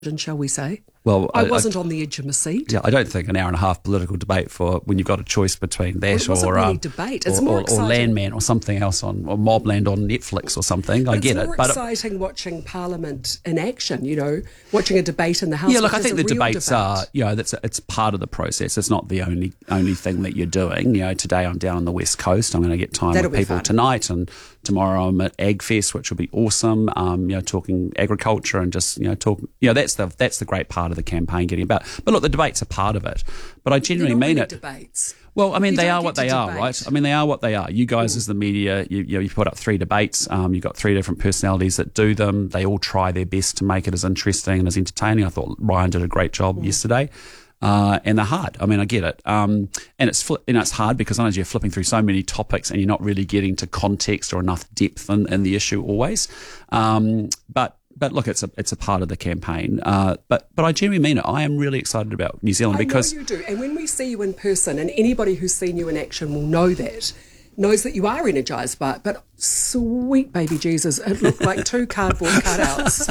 shall we say? Well, I wasn't on the edge of my seat. Yeah, I don't think an hour and a half political debate for when you've got a choice between that it wasn't really debate. It's more exciting. Or Landman or something else or Mobland on Netflix or something. I get it. It's more exciting watching Parliament in action, watching a debate in the House. Yeah, look, I think the debates are, it's part of the process. It's not the only thing that you're doing. Today I'm down on the West Coast. I'm going to get time with people tonight, and tomorrow I'm at AgFest, which will be awesome. Talking agriculture and just that's the great part of the campaign, getting about. But look, the debates are part of it. But I genuinely mean it. Debates. Well, I mean, they are what they are, right? I mean, they are what they are. You guys, as the media, you put up 3 debates. You've got 3 different personalities that do them. They all try their best to make it as interesting and as entertaining. I thought Ryan did a great job yesterday. And they're hard. I mean, I get it. And it's hard because sometimes you're flipping through so many topics and you're not really getting to context or enough depth in the issue always. But look, it's a part of the campaign. But I genuinely mean it. I am really excited about New Zealand because I know you do. And when we see you in person, and anybody who's seen you in action will knows that you are energised by it. But sweet baby Jesus, it looked like 2 cardboard cutouts,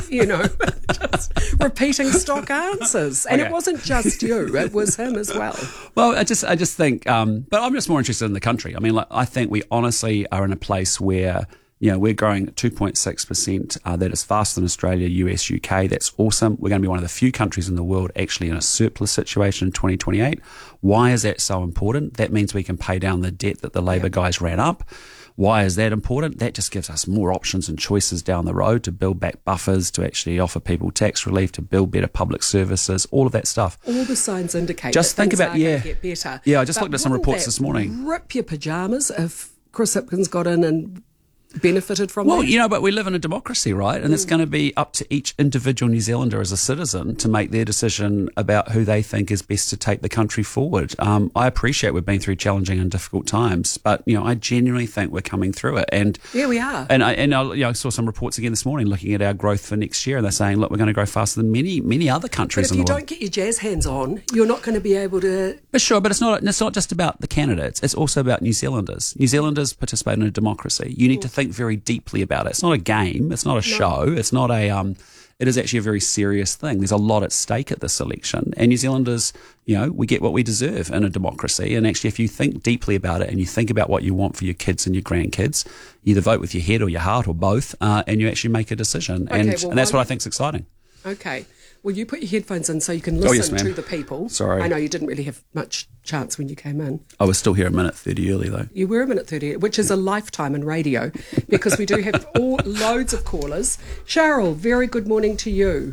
just repeating stock answers. And It wasn't just you; it was him as well. Well, I just think, but I'm just more interested in the country. I mean, I think we honestly are in a place where we're growing at 2.6%. That is faster than Australia, US, UK. That's awesome. We're going to be one of the few countries in the world actually in a surplus situation in 2028. Why is that so important? That means we can pay down the debt that the Labor guys ran up. Why is that important? That just gives us more options and choices down the road to build back buffers, to actually offer people tax relief, to build better public services, all of that stuff. All the signs indicate just that think about get better. Yeah, I just looked at some reports this morning. Rip your pyjamas if Chris Hipkins got in and benefited from that? Well, but we live in a democracy, right? And it's going to be up to each individual New Zealander as a citizen to make their decision about who they think is best to take the country forward. I appreciate we've been through challenging and difficult times, but, I genuinely think we're coming through it. And yeah, we are. And I saw some reports again this morning looking at our growth for next year, and they're saying, look, we're going to grow faster than many other countries in the world. But if you don't get your jazz hands on, you're not going to be able to... But sure, but it's not just about the candidates. It's also about New Zealanders. New Zealanders participate in a democracy. You need to think very deeply about it. It's not a game. It's not a show. It's not a... It is actually a very serious thing. There's a lot at stake at this election. And New Zealanders, we get what we deserve in a democracy. And actually, if you think deeply about it and you think about what you want for your kids and your grandkids, you either vote with your head or your heart or both, and you actually make a decision. Okay, and that's what I think is exciting. Okay. Well, you put your headphones in so you can listen to the people. Sorry. I know you didn't really have much chance when you came in. I was still here a minute 30 early, though. You were a minute 30, which is a lifetime in radio, because we do have loads of callers. Cheryl, very good morning to you.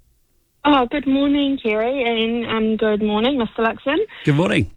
Oh, good morning, Kerry, and good morning, Mr. Luxon. Good morning.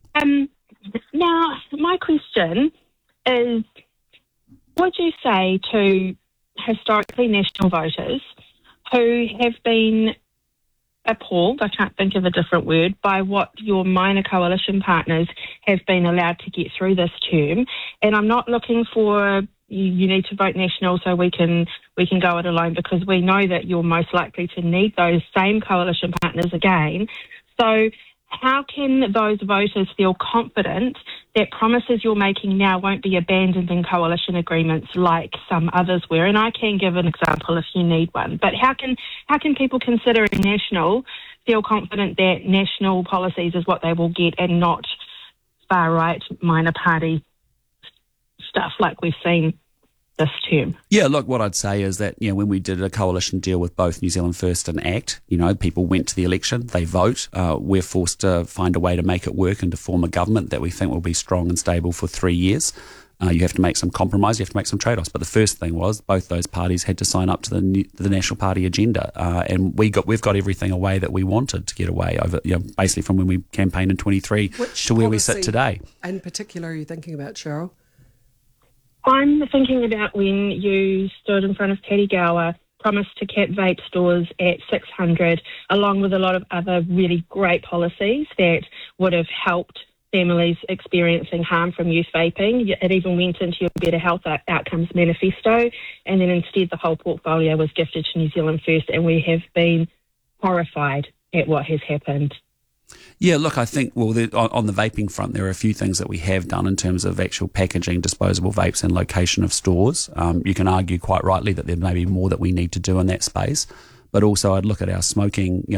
Now, my question is, would you say to historically national voters who have been appalled, I can't think of a different word, by what your minor coalition partners have been allowed to get through this term? And I'm not looking for you need to vote national so we can go it alone, because we know that you're most likely to need those same coalition partners again. So how can those voters feel confident that promises you're making now won't be abandoned in coalition agreements like some others were? And I can give an example if you need one. But how can people considering national feel confident that national policies is what they will get and not far-right minor party stuff like we've seen this term? Yeah, look, what I'd say is that, when we did a coalition deal with both New Zealand First and ACT, people went to the election, they vote. We're forced to find a way to make it work and to form a government that we think will be strong and stable for 3 years. You have to make some compromise, you have to make some trade-offs. But the first thing was both those parties had to sign up to the National Party agenda. And we've got everything away that we wanted to get away over, basically from when we campaigned in 23 to where we sit today. In particular, are you thinking about, Cheryl? I'm thinking about when you stood in front of Paddy Gower, promised to cap vape stores at 600, along with a lot of other really great policies that would have helped families experiencing harm from youth vaping. It even went into your Better Health Outcomes manifesto, and then instead the whole portfolio was gifted to New Zealand First, and we have been horrified at what has happened. Yeah, look, I think, on the vaping front, there are a few things that we have done in terms of actual packaging, disposable vapes and location of stores. You can argue quite rightly that there may be more that we need to do in that space. but also I'd look at our smoking,